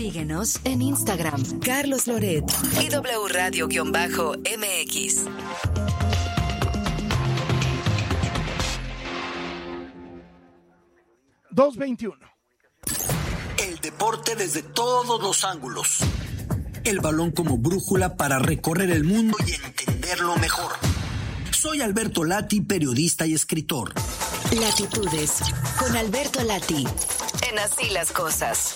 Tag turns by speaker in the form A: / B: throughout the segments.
A: Síguenos en Instagram, Carlos Loret y W Radio-MX.
B: El deporte desde todos los ángulos. El balón como brújula para recorrer el mundo y entenderlo mejor. Soy Alberto Lati, periodista y escritor.
A: Latitudes con Alberto Lati. En Así las Cosas.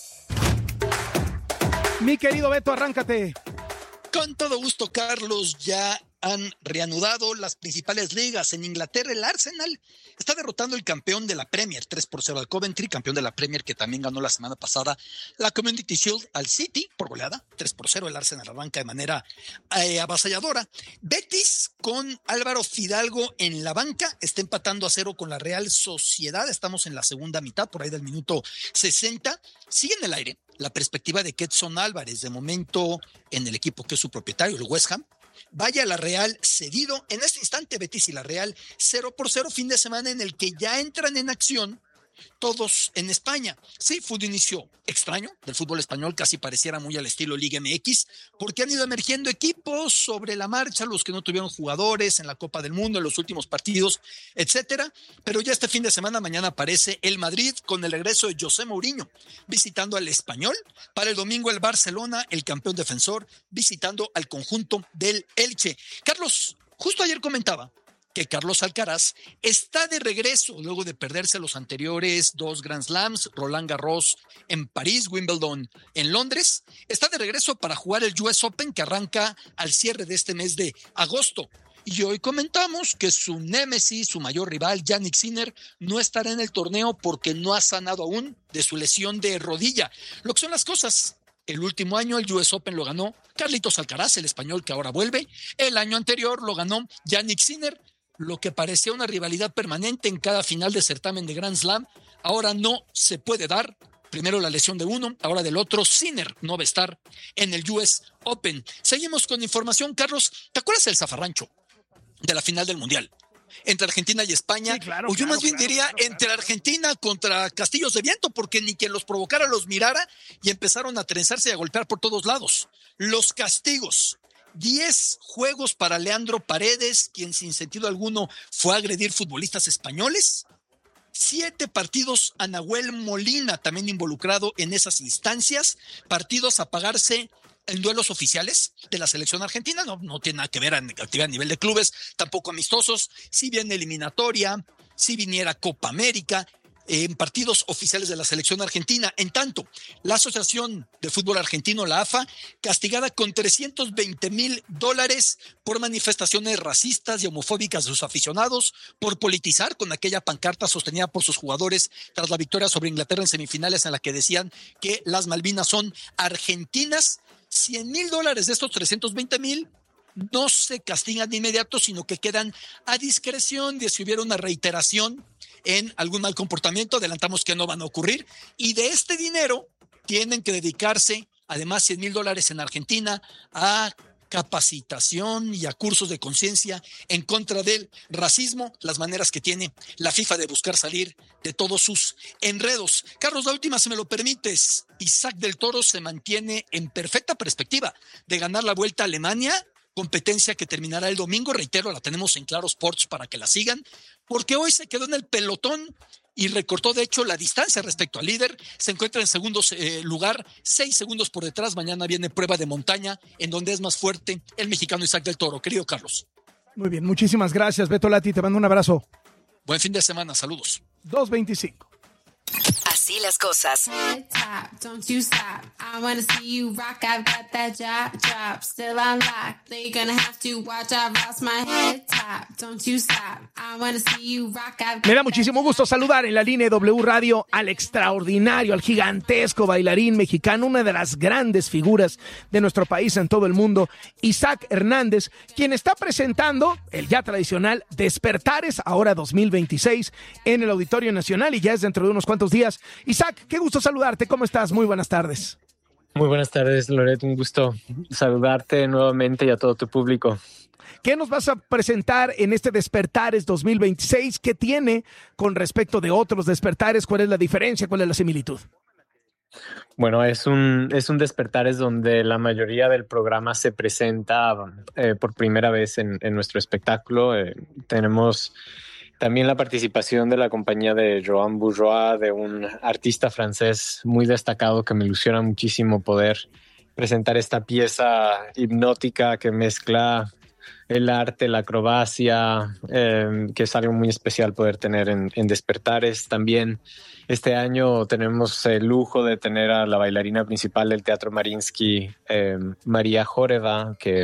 C: Mi querido Beto, arráncate.
D: Con todo gusto, Carlos. Ya han reanudado las principales ligas. En Inglaterra, el Arsenal está derrotando al campeón de la Premier, 3-0 al Coventry, campeón de la Premier que también ganó la semana pasada la Community Shield al City por goleada, 3-0. El Arsenal arranca de manera avasalladora. Betis con Álvaro Fidalgo en la banca está empatando a 0 con la Real Sociedad. Estamos en la segunda mitad, por ahí del minuto 60. Sigue en el aire la perspectiva de que Edson Álvarez, de momento en el equipo que es su propietario, el West Ham, vaya a la Real cedido. En este instante, Betis y la Real 0-0, fin de semana en el que ya entran en acción todos en España. Sí, fue un inicio extraño del fútbol español, casi pareciera muy al estilo Liga MX, porque han ido emergiendo equipos sobre la marcha, los que no tuvieron jugadores en la Copa del Mundo en los últimos partidos, etcétera. Pero ya este fin de semana, mañana aparece el Madrid con el regreso de José Mourinho visitando al Español. Para el domingo el Barcelona, el campeón defensor, visitando al conjunto del Elche. Carlos, justo ayer comentaba que Carlos Alcaraz está de regreso luego de perderse los anteriores 2 Grand Slams, Roland Garros en París, Wimbledon en Londres. Está de regreso para jugar el US Open que arranca al cierre de este mes de agosto. Y hoy comentamos que su némesis, su mayor rival, Jannik Sinner, no estará en el torneo porque no ha sanado aún de su lesión de rodilla. Lo que son las cosas. El último año el US Open lo ganó Carlitos Alcaraz, el español que ahora vuelve. El año anterior lo ganó Jannik Sinner. Lo que parecía una rivalidad permanente en cada final de certamen de Grand Slam, ahora no se puede dar. Primero la lesión de uno, ahora del otro. Sinner no va a estar en el US Open. Seguimos con información, Carlos. ¿Te acuerdas del zafarrancho de la final del Mundial entre Argentina y España? Sí, claro, o yo más bien diría entre Argentina contra Castillos de Viento, porque ni quien los provocara los mirara y empezaron a trenzarse y a golpear por todos lados. Los castigos. 10 juegos para Leandro Paredes, quien sin sentido alguno fue a agredir futbolistas españoles. 7 partidos a Nahuel Molina, también involucrado en esas instancias. Partidos a pagarse en duelos oficiales de la selección argentina. No tiene nada que ver en actividad a nivel de clubes, tampoco amistosos. Si viene eliminatoria, si viniera Copa América, en partidos oficiales de la selección argentina. En tanto, la Asociación de Fútbol Argentino, la AFA, castigada con $320,000 por manifestaciones racistas y homofóbicas de sus aficionados, por politizar con aquella pancarta sostenida por sus jugadores tras la victoria sobre Inglaterra en semifinales en la que decían que las Malvinas son argentinas. $100,000 de estos 320,000 no se castigan de inmediato, sino que quedan a discreción de si hubiera una reiteración en algún mal comportamiento. Adelantamos que no van a ocurrir. Y de este dinero tienen que dedicarse, además $100,000 en Argentina, a capacitación y a cursos de conciencia en contra del racismo, las maneras que tiene la FIFA de buscar salir de todos sus enredos. Carlos, la última, si me lo permites. Isaac del Toro se mantiene en perfecta perspectiva de ganar la Vuelta a Alemania, competencia que terminará el domingo. Reitero, la tenemos en Claro Sports para que la sigan, porque hoy se quedó en el pelotón y recortó de hecho la distancia respecto al líder. Se encuentra en segundo lugar, 6 segundos por detrás. Mañana viene prueba de montaña en donde es más fuerte el mexicano Isaac del Toro. Querido Carlos.
C: Muy bien, muchísimas gracias, Beto Lati, te mando un abrazo.
D: Buen fin de semana, saludos.
C: 2:25.
A: Así las cosas.
E: Don't you stop. I wanna see you rock. I've got that drop still on lock. They're gonna have to watch. I've lost my head top. Don't you stop. I wanna see you rock.
C: Me da muchísimo gusto saludar en la línea de W Radio al extraordinario, al gigantesco bailarín mexicano, una de las grandes figuras de nuestro país en todo el mundo, Isaac Hernández, quien está presentando el ya tradicional Despertares, ahora 2026, en el Auditorio Nacional, y ya es dentro de unos cuantos días. Isaac, qué gusto saludarte, ¿cómo estás? Muy buenas tardes.
F: Muy buenas tardes, Loret, un gusto saludarte nuevamente y a todo tu público.
C: ¿Qué nos vas a presentar en este Despertares 2026? ¿Qué tiene con respecto de otros Despertares? ¿Cuál es la diferencia? ¿Cuál es la similitud?
F: Bueno, es un Despertares donde la mayoría del programa se presenta por primera vez en nuestro espectáculo. Tenemos también la participación de la compañía de Joan Bourgeois, de un artista francés muy destacado que me ilusiona muchísimo poder presentar esta pieza hipnótica que mezcla el arte, la acrobacia, que es algo muy especial poder tener en Despertares. También este año tenemos el lujo de tener a la bailarina principal del Teatro Mariinsky, María Joreva, que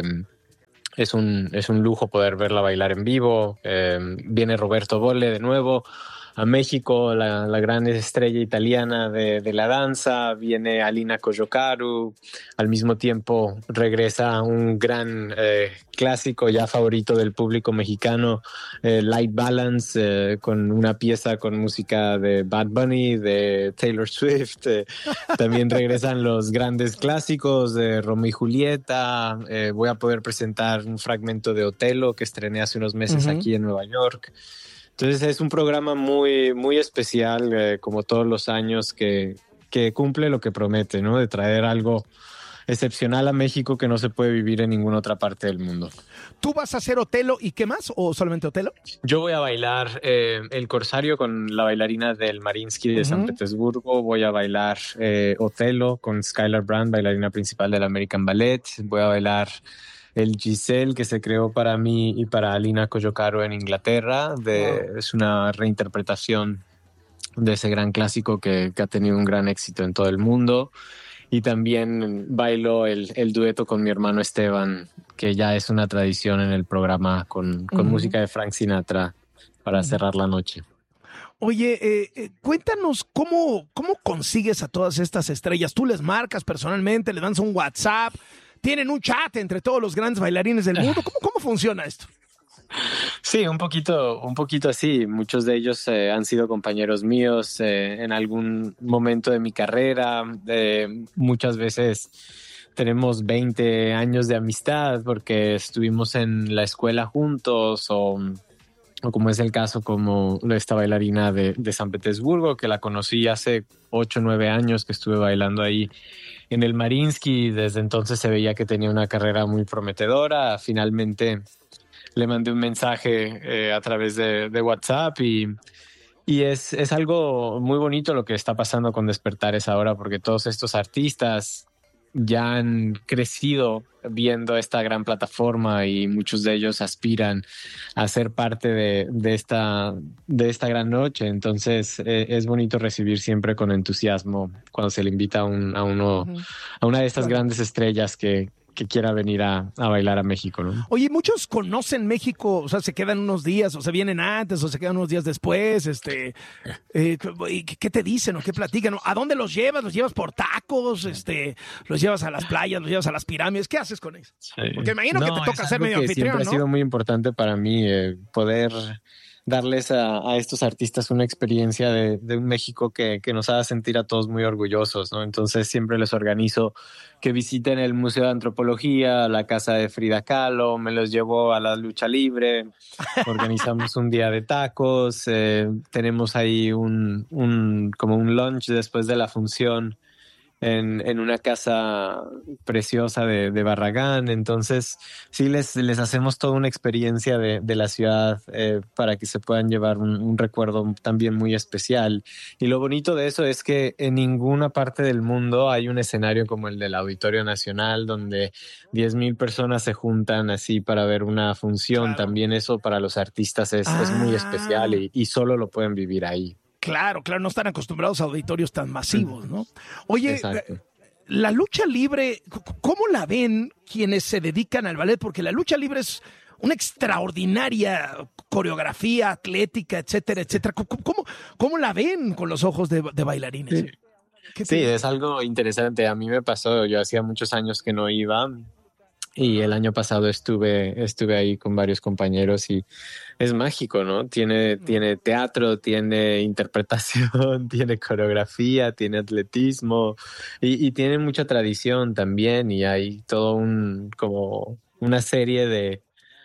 F: es un lujo poder verla bailar en vivo. Viene Roberto Bolle de nuevo a México, la gran estrella italiana de la danza. Viene Alina Cojocaru. Al mismo tiempo regresa un gran clásico ya favorito del público mexicano, Light Balance, con una pieza con música de Bad Bunny, de Taylor Swift. También regresan los grandes clásicos de Romeo y Julieta. Voy a poder presentar un fragmento de Otelo que estrené hace unos meses aquí en Nueva York. Entonces es un programa muy, muy especial, como todos los años, que cumple lo que promete, ¿no? De traer algo excepcional a México que no se puede vivir en ninguna otra parte del mundo.
C: ¿Tú vas a hacer Otelo y qué más? ¿O solamente Otelo?
F: Yo voy a bailar El Corsario con la bailarina del Mariinsky de San Petersburgo. Voy a bailar Otelo con Skylar Brand, bailarina principal del American Ballet. Voy a bailar el Giselle, que se creó para mí y para Alina Cojocaru en Inglaterra. Es una reinterpretación de ese gran clásico que ha tenido un gran éxito en todo el mundo. Y también bailo el dueto con mi hermano Esteban, que ya es una tradición en el programa con música de Frank Sinatra para cerrar la noche.
C: Oye, cuéntanos cómo consigues a todas estas estrellas. ¿Tú les marcas personalmente, le das un WhatsApp? ¿Tienen un chat entre todos los grandes bailarines del mundo? ¿Cómo funciona esto?
F: Sí, un poquito así. Muchos de ellos han sido compañeros míos en algún momento de mi carrera. Muchas veces tenemos 20 años de amistad porque estuvimos en la escuela juntos o como es el caso como esta bailarina de San Petersburgo, que la conocí hace 8 o 9 años que estuve bailando ahí en el Mariinsky. Desde entonces se veía que tenía una carrera muy prometedora. Finalmente le mandé un mensaje a través de WhatsApp y es algo muy bonito lo que está pasando con Despertares ahora, porque todos estos artistas ya han crecido viendo esta gran plataforma y muchos de ellos aspiran a ser parte de esta gran noche. Entonces es bonito recibir siempre con entusiasmo cuando se le invita a una de estas grandes estrellas que quiera venir a bailar a México, ¿no?
C: Oye, muchos conocen México, o sea, se quedan unos días, o se vienen antes, o se quedan unos días después, ¿qué te dicen o qué platican? ¿A dónde los llevas? ¿Los llevas por tacos? ¿Los llevas a las playas? ¿Los llevas a las pirámides? ¿Qué haces con ellos? Sí. Porque imagino que te toca ser medio anfitrión, ¿no?
F: Siempre ha sido muy importante para mí poder darles a estos artistas una experiencia de un México que nos haga sentir a todos muy orgullosos, ¿no? Entonces siempre les organizo que visiten el Museo de Antropología, la casa de Frida Kahlo, me los llevo a la lucha libre, organizamos un día de tacos, tenemos ahí como un lunch después de la función en una casa preciosa de Barragán. Entonces sí les hacemos toda una experiencia de la ciudad para que se puedan llevar un recuerdo también muy especial. Y lo bonito de eso es que en ninguna parte del mundo hay un escenario como el del Auditorio Nacional donde 10,000 personas se juntan así para ver una función. Claro. También eso para los artistas es muy especial y solo lo pueden vivir ahí.
C: Claro, no están acostumbrados a auditorios tan masivos, ¿no? Oye, la lucha libre, ¿cómo la ven quienes se dedican al ballet? Porque la lucha libre es una extraordinaria coreografía atlética, etcétera, etcétera. ¿Cómo la ven con los ojos de bailarines?
F: Sí, es algo interesante. A mí me pasó, yo hacía muchos años que no iba. Y el año pasado estuve ahí con varios compañeros y es mágico, ¿no? Tiene teatro, tiene interpretación, tiene coreografía, tiene atletismo y tiene mucha tradición también y hay todo como una serie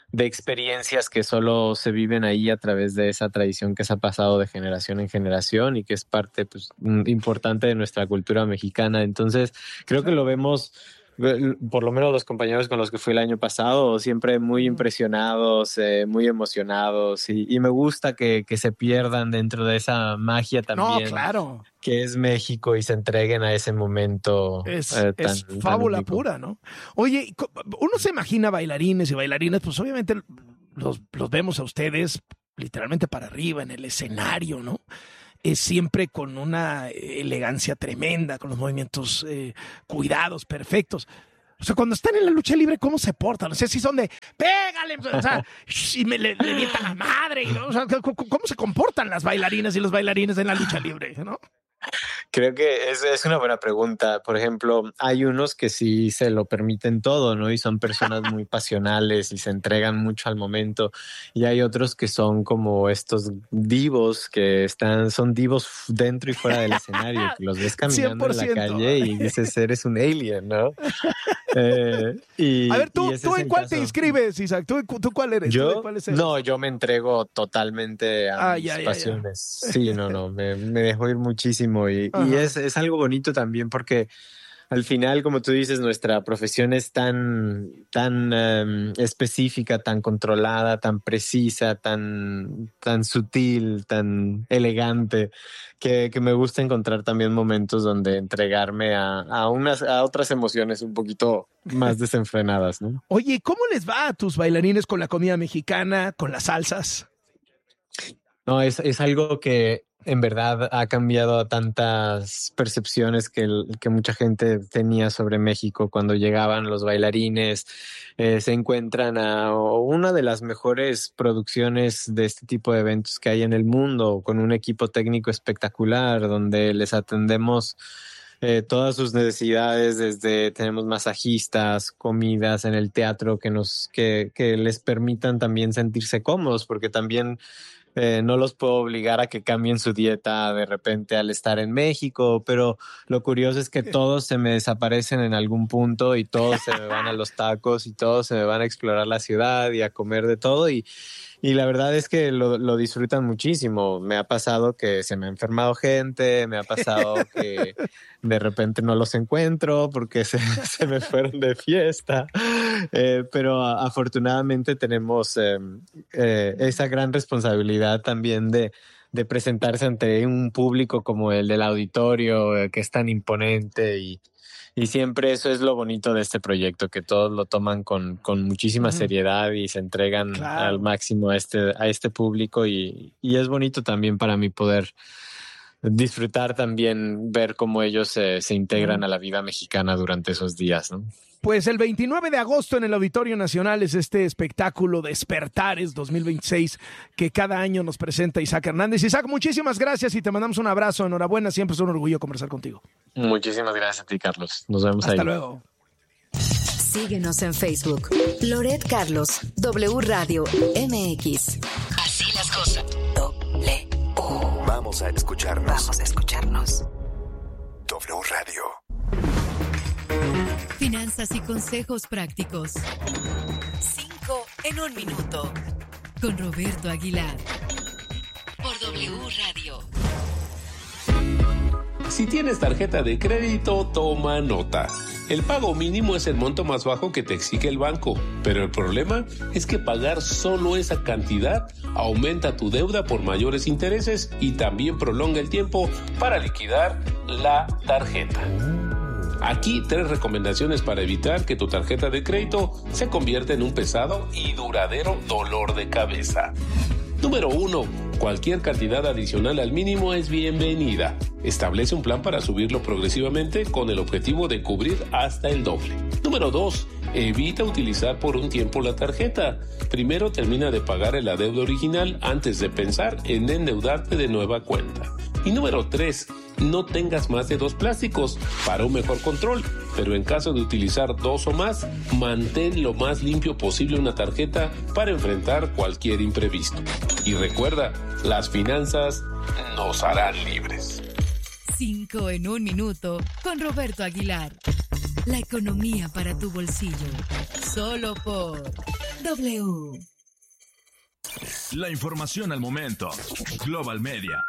F: experiencias que solo se viven ahí a través de esa tradición que se ha pasado de generación en generación y que es parte pues, importante de nuestra cultura mexicana. Entonces, creo que lo vemos, por lo menos los compañeros con los que fui el año pasado, siempre muy impresionados, muy emocionados y me gusta que se pierdan dentro de esa magia también.
C: No, claro.
F: Que es México y se entreguen a ese momento.
C: Es fábula pura, ¿no? Oye, uno se imagina bailarines y bailarinas, pues obviamente los vemos a ustedes literalmente para arriba en el escenario, ¿no? Es siempre con una elegancia tremenda, con los movimientos cuidados, perfectos. O sea, cuando están en la lucha libre, ¿cómo se portan? O sea, si son de, pégale, o sea, y le mientan la madre, ¿no? O sea, ¿cómo se comportan las bailarinas y los bailarines en la lucha libre, ¿no?
F: Creo que es una buena pregunta. Por ejemplo, hay unos que sí se lo permiten todo, ¿no? Y son personas muy pasionales y se entregan mucho al momento. Y hay otros que son como estos divos que son divos dentro y fuera del escenario, que los ves caminando 100%. En la calle y dices, eres un alien, ¿no?
C: A ver, ¿tú en cuál te inscribes, Isaac? ¿Tú cuál eres?
F: ¿Yo?
C: ¿Cuál es
F: No, yo me entrego totalmente a mis pasiones. Ya. Sí, no, me dejo ir muchísimo y es algo bonito también porque al final, como tú dices, nuestra profesión es tan específica, tan controlada, tan precisa, tan sutil, tan elegante, que me gusta encontrar también momentos donde entregarme a otras emociones un poquito más desenfrenadas, ¿no?
C: Oye, ¿cómo les va a tus bailarines con la comida mexicana, con las salsas?
F: No, es algo que en verdad ha cambiado tantas percepciones que mucha gente tenía sobre México cuando llegaban los bailarines. Se encuentran a una de las mejores producciones de este tipo de eventos que hay en el mundo, con un equipo técnico espectacular, donde les atendemos todas sus necesidades, tenemos masajistas, comidas en el teatro que les permitan también sentirse cómodos, porque también no los puedo obligar a que cambien su dieta de repente al estar en México, pero lo curioso es que todos se me desaparecen en algún punto y todos se me van a los tacos y todos se me van a explorar la ciudad y a comer de todo y la verdad es que lo disfrutan muchísimo. Me ha pasado que se me ha enfermado gente, me ha pasado que de repente no los encuentro porque se me fueron de fiesta, pero afortunadamente tenemos esa gran responsabilidad también de presentarse ante un público como el del auditorio, que es tan imponente y siempre eso es lo bonito de este proyecto, que todos lo toman con muchísima seriedad y se entregan al máximo a este público y es bonito también para mí poder disfrutar también, ver cómo ellos se integran a la vida mexicana durante esos días, ¿no?
C: Pues el 29 de agosto en el Auditorio Nacional es este espectáculo Despertares 2026 que cada año nos presenta Isaac Hernández. Isaac, muchísimas gracias y te mandamos un abrazo. Enhorabuena, siempre es un orgullo conversar contigo.
F: Muchísimas gracias a ti, Carlos. Nos vemos ahí.
C: Hasta luego.
A: Síguenos en Facebook. Loret Carlos, W Radio MX. Así las cosas. W.
G: Vamos a escucharnos. W Radio.
A: Finanzas y consejos prácticos. 5 en 1 minuto. Con Roberto Aguilar. Por W Radio.
H: Si tienes tarjeta de crédito, toma nota. El pago mínimo es el monto más bajo que te exige el banco, pero el problema es que pagar solo esa cantidad aumenta tu deuda por mayores intereses y también prolonga el tiempo para liquidar la tarjeta. Aquí 3 recomendaciones para evitar que tu tarjeta de crédito se convierta en un pesado y duradero dolor de cabeza. Número 1. Cualquier cantidad adicional al mínimo es bienvenida. Establece un plan para subirlo progresivamente con el objetivo de cubrir hasta el doble. Número 2. Evita utilizar por un tiempo la tarjeta. Primero termina de pagar el adeudo original antes de pensar en endeudarte de nueva cuenta. Y número 3. No tengas más de 2 plásticos para un mejor control, pero en caso de utilizar 2 o más, mantén lo más limpio posible una tarjeta para enfrentar cualquier imprevisto. Y recuerda, las finanzas nos harán libres.
A: 5 en 1 minuto con Roberto Aguilar. La economía para tu bolsillo. Solo por W.
I: La información al momento. Global Media.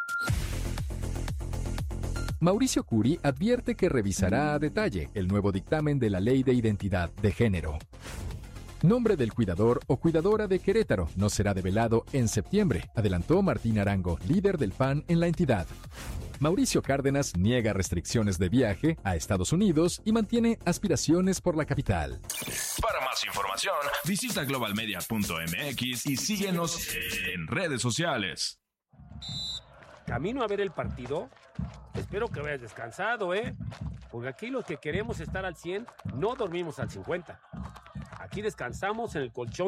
J: Mauricio Curi advierte que revisará a detalle el nuevo dictamen de la Ley de Identidad de Género. Nombre del cuidador o cuidadora de Querétaro no será develado en septiembre, adelantó Martín Arango, líder del PAN en la entidad. Mauricio Cárdenas niega restricciones de viaje a Estados Unidos y mantiene aspiraciones por la capital.
I: Para más información, visita globalmedia.mx y síguenos en redes sociales.
K: Camino a ver el partido. Espero que vayas descansado, porque aquí los que queremos estar al 100 no dormimos al 50. Aquí descansamos en el colchón